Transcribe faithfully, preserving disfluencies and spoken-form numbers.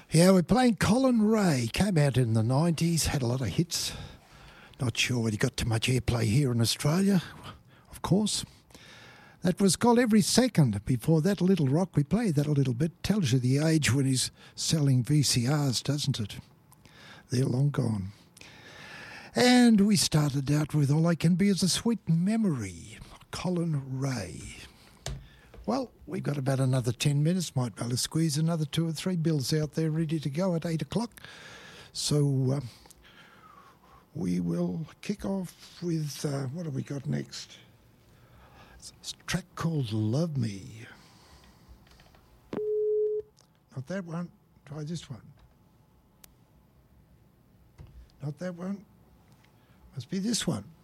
Yeah, we're playing Colin Ray. Came out in the nineties, had a lot of hits. Not sure whether he got too much airplay here in Australia, of course. That was called Every Second. Before that, Little Rock, we played that a little bit. Tells you the age when he's selling V C Rs, doesn't it? They're long gone. And we started out with All I Can Be Is a Sweet Memory, Colin Ray. Well, we've got about another ten minutes. Might be able to squeeze another two or three bills out there ready to go at eight o'clock. So um, we will kick off with, uh, what have we got next? It's a track called Love Me. Not that one. Try this one. Not that one. Must be this one.